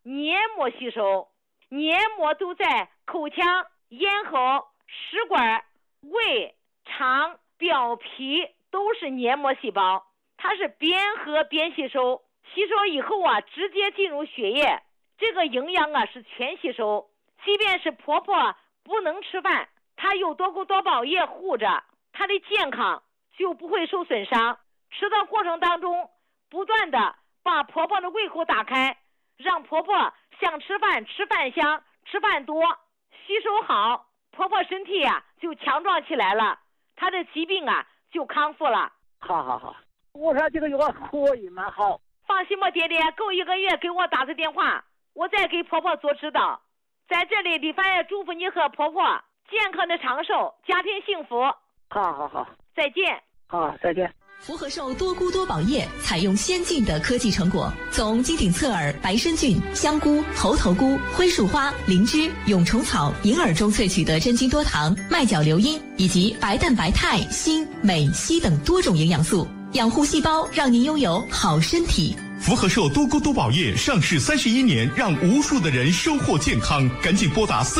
黏膜吸收，黏膜都在口腔、咽喉、食管、胃、肠、表皮都是黏膜细胞，它是边喝边吸收，吸收以后啊，直接进入血液，这个营养啊是全吸收。即便是婆婆不能吃饭，她有多谷多宝液护着，她的健康就不会受损伤。吃的过程当中，不断的把婆婆的胃口打开，让婆婆想吃饭，吃饭香，吃饭多，吸收好，婆婆身体啊就强壮起来了，她的疾病啊就康复了。 好，我说这个有个可以蛮好。 放心吧，爹爹，够1个月给我打个电话，我再给婆婆做指导。在这里，李凡也祝福你和婆婆健康的长寿，家庭幸福。 好， 再见。 好，再见。 福和寿多菇多宝液采用先进的科技成果，从金顶侧耳、白参菌、香菇、猴头菇、灰树花、灵芝、蛹虫草、银耳中萃取的真菌多糖、麦角硫因以及白蛋白肽、锌、镁、硒等多种营养素，养护细胞，让您拥有好身体。 福和寿多菇多宝液上市31年，让无数的人收获健康。赶紧拨打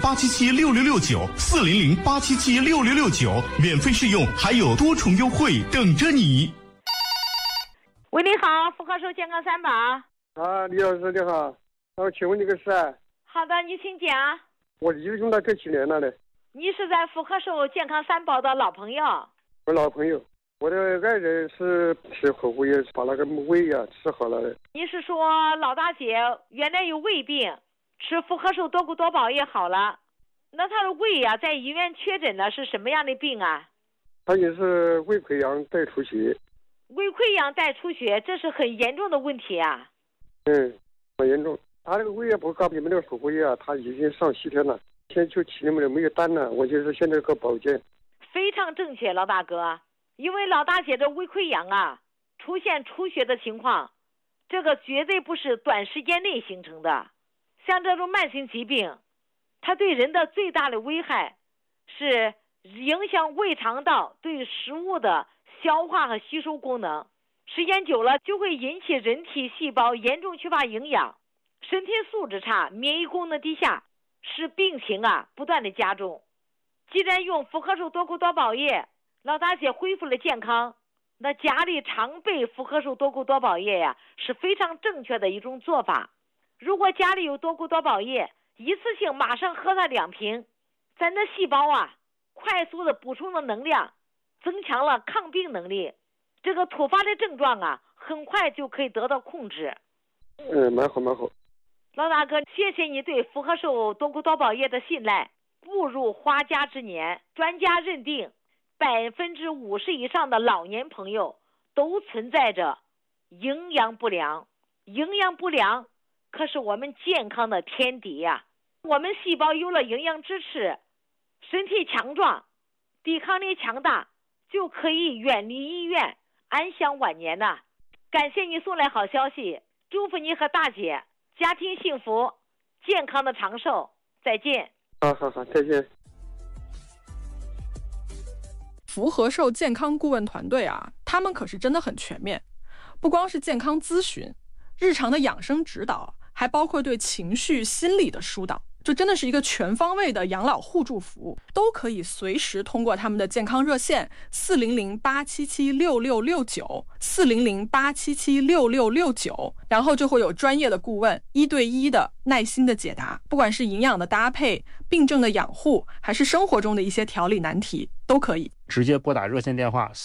400-877-6669，400-877-6669，免费试用，还有多重优惠等着你。 喂，你好，福和寿健康3宝。 李老师你好，请问你个事。 好的，你请讲。 我一直用到这几年了嘞。 你是咱福和寿健康3宝的老朋友？ 我老朋友。我的爱人是吃火锅也把那个胃呀吃好了。 你是说老大姐原来有胃病，吃福和寿多菇多宝液好了，那她的胃呀在医院确诊了是什么样的病啊？ 她也是胃溃疡带出血。 胃溃疡带出血，这是很严重的问题啊。 很严重。她这个胃也不告你们那个火锅液啊，她已经上7天了，现在就起你们没有单了，我就是现在个保健。 非常正确，老大哥。因为老大姐的胃溃疡啊出现出血的情况，这个绝对不是短时间内形成的。像这种慢性疾病，它对人的最大的危害是影响胃肠道对食物的消化和吸收功能，时间久了就会引起人体细胞严重缺乏营养，身体素质差，免疫功能低下，使病情啊不断的加重。既然用福和寿多菇多宝液，老大姐恢复了健康，那家里常备福和寿多菇多宝液呀，是非常正确的一种做法。如果家里有多菇多宝液，一次性马上喝上2瓶，咱的细胞啊快速的补充了能量，增强了抗病能力，这个突发的症状啊很快就可以得到控制。 蛮好。 老大哥，谢谢你对福和寿多菇多宝液的信赖。步入花甲之年，专家认定50%以上的老年朋友都存在着营养不良。营养不良可是我们健康的天敌呀。我们细胞有了营养支持，身体强壮，抵抗力强大，就可以远离医院，安享晚年呐。感谢你送来好消息，祝福你和大姐家庭幸福，健康的长寿。再见。 好，再见。 福和寿健康顾问团队啊，他们可是真的很全面，不光是健康咨询，日常的养生指导，还包括对情绪心理的疏导，就真的是一个全方位的养老互助服务，都可以随时通过他们的健康热线400-877-6669，400-877-6669，然后就会有专业的顾问1对1的耐心的解答，不管是营养的搭配、病症的养护，还是生活中的一些调理难题，都可以直接拨打热线电话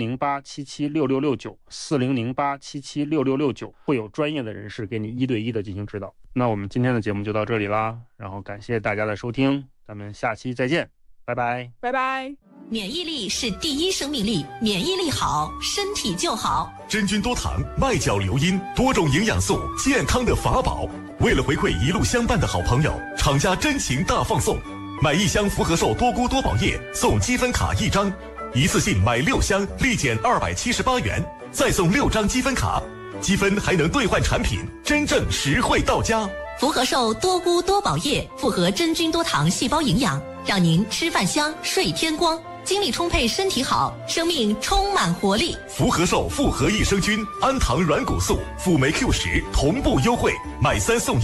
400-877-6669，400-877-6669，会有专业的人士给你1对1的进行指导。那我们今天的节目就到这里啦，然后感谢大家的收听，咱们下期再见，拜拜。 免疫力是第一生命力，免疫力好，身体就好。 真菌多糖、麦角硫因，多种营养素，健康的法宝。为了回馈一路相伴的好朋友，厂家真情大放送，买1箱福和寿多菇多宝液送积分卡1张，一次性买6箱立减278元，再送6张积分卡，积分还能兑换产品，真正实惠到家。 福和寿多菇多宝液复合真菌多糖细胞营养，让您吃饭香，睡天光，精力充沛，身体好，生命充满活力。 福和寿复合益生菌、氨糖软骨素、辅酶 Q10同步优惠，买3送1。